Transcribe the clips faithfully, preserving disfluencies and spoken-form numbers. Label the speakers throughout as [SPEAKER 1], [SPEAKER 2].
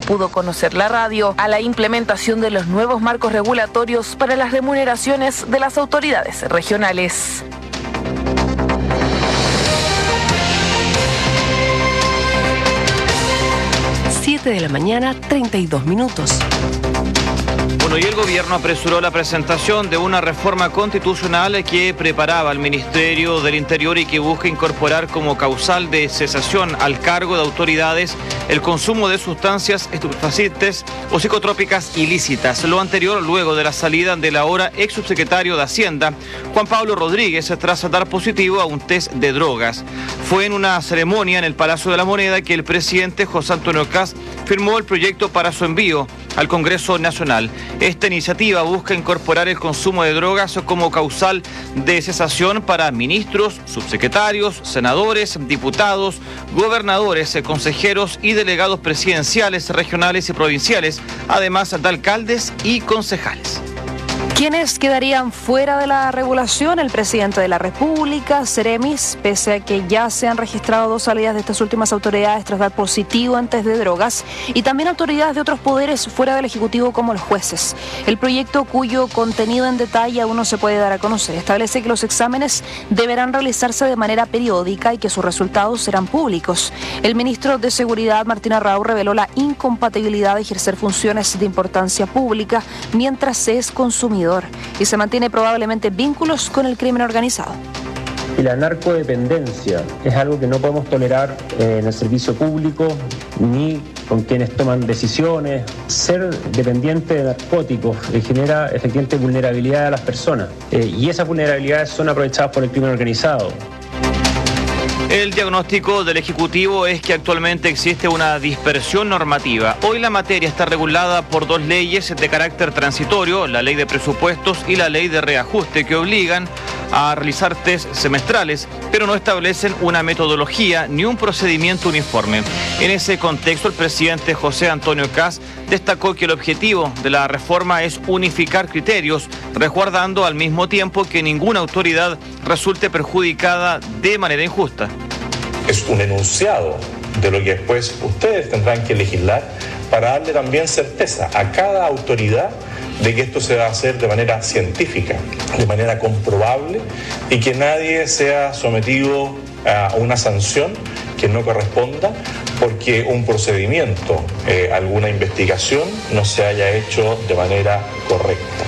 [SPEAKER 1] pudo conocer la radio, a la implementación de los nuevos marcos regulatorios para las remuneraciones de las autoridades regionales.
[SPEAKER 2] siete de la mañana, treinta y dos minutos.
[SPEAKER 3] Bueno, y el gobierno apresuró la presentación de una reforma constitucional que preparaba el Ministerio del Interior y que busca incorporar como causal de cesación al cargo de autoridades el consumo de sustancias estupefacientes o psicotrópicas ilícitas. Lo anterior luego de la salida del ahora ex subsecretario de Hacienda, Juan Pablo Rodríguez, tras dar positivo a un test de drogas. Fue en una ceremonia en el Palacio de la Moneda que el presidente José Antonio Kast firmó el proyecto para su envío al Congreso Nacional. Esta iniciativa busca incorporar el consumo de drogas como causal de cesación para ministros, subsecretarios, senadores, diputados, gobernadores, consejeros y delegados presidenciales, regionales y provinciales, además de alcaldes y concejales.
[SPEAKER 4] ¿Quiénes quedarían fuera de la regulación? El presidente de la República, Ceremis, pese a que ya se han registrado dos salidas de estas últimas autoridades tras dar positivo en test de drogas, y también autoridades de otros poderes fuera del Ejecutivo como los jueces. El proyecto, cuyo contenido en detalle aún no se puede dar a conocer, establece que los exámenes deberán realizarse de manera periódica y que sus resultados serán públicos. El ministro de Seguridad, Martín Arrau, reveló la incompatibilidad de ejercer funciones de importancia pública mientras se es consumidor y se mantiene probablemente vínculos con el crimen organizado.
[SPEAKER 5] Y la narcodependencia es algo que no podemos tolerar eh, en el servicio público ni con quienes toman decisiones. Ser dependiente de narcóticos eh, genera efectivamente vulnerabilidad a las personas eh, y esas vulnerabilidades son aprovechadas por el crimen organizado.
[SPEAKER 3] El diagnóstico del Ejecutivo es que actualmente existe una dispersión normativa. Hoy la materia está regulada por dos leyes de carácter transitorio, la Ley de Presupuestos y la Ley de Reajuste, que obligan a realizar test semestrales, pero no establecen una metodología ni un procedimiento uniforme. En ese contexto, el presidente José Antonio Kast destacó que el objetivo de la reforma es unificar criterios, resguardando al mismo tiempo que ninguna autoridad resulte perjudicada de manera injusta.
[SPEAKER 6] Es un enunciado de lo que después ustedes tendrán que legislar para darle también certeza a cada autoridad de que esto se va a hacer de manera científica, de manera comprobable y que nadie sea sometido a una sanción que no corresponda porque un procedimiento, eh, alguna investigación no se haya hecho de manera correcta.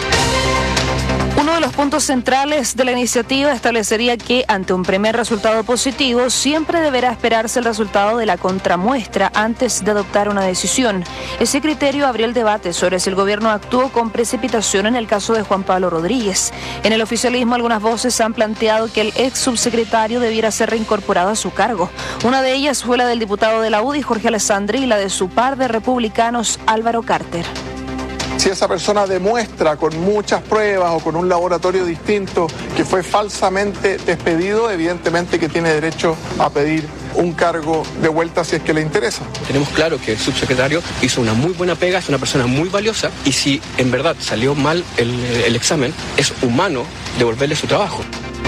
[SPEAKER 4] Uno de los puntos centrales de la iniciativa establecería que ante un primer resultado positivo siempre deberá esperarse el resultado de la contramuestra antes de adoptar una decisión. Ese criterio abrió el debate sobre si el gobierno actuó con precipitación en el caso de Juan Pablo Rodríguez. En el oficialismo algunas voces han planteado que el ex subsecretario debiera ser reincorporado a su cargo. Una de ellas fue la del diputado de la U D I, Jorge Alessandri, y la de su par de republicanos, Álvaro Carter.
[SPEAKER 7] Si esa persona demuestra con muchas pruebas o con un laboratorio distinto que fue falsamente despedido, evidentemente que tiene derecho a pedir un cargo de vuelta si es que le interesa.
[SPEAKER 8] Tenemos claro que el subsecretario hizo una muy buena pega, es una persona muy valiosa y si en verdad salió mal el, el examen, es humano devolverle su trabajo.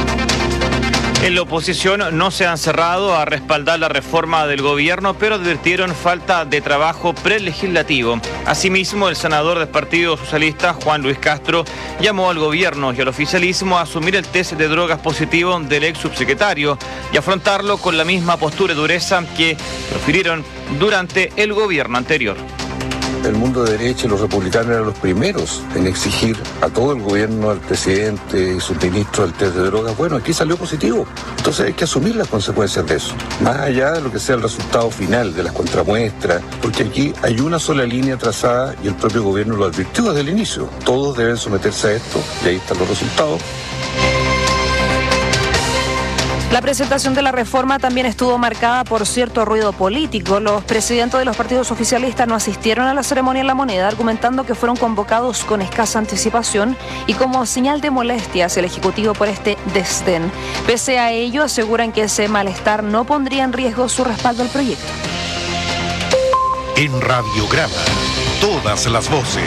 [SPEAKER 3] En la oposición no se han cerrado a respaldar la reforma del gobierno, pero advirtieron falta de trabajo prelegislativo. Asimismo, el senador del Partido Socialista, Juan Luis Castro, llamó al gobierno y al oficialismo a asumir el test de drogas positivo del ex subsecretario y afrontarlo con la misma postura y dureza que profirieron durante el gobierno anterior.
[SPEAKER 9] El mundo de derecha y los republicanos eran los primeros en exigir a todo el gobierno, al presidente y sus ministros el test de drogas. Bueno, aquí salió positivo, entonces hay que asumir las consecuencias de eso, más allá de lo que sea el resultado final de las contramuestras, porque aquí hay una sola línea trazada y el propio gobierno lo advirtió desde el inicio. Todos deben someterse a esto y ahí están los resultados.
[SPEAKER 4] La presentación de la reforma también estuvo marcada por cierto ruido político. Los presidentes de los partidos oficialistas no asistieron a la ceremonia en La Moneda, argumentando que fueron convocados con escasa anticipación y como señal de molestia hacia el Ejecutivo por este desdén. Pese a ello, aseguran que ese malestar no pondría en riesgo su respaldo al proyecto.
[SPEAKER 10] En Radiograma, todas las voces.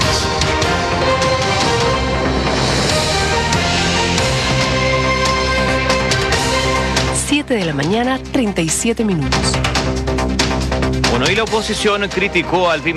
[SPEAKER 2] siete de la mañana, treinta y siete minutos.
[SPEAKER 3] Bueno, y la oposición criticó al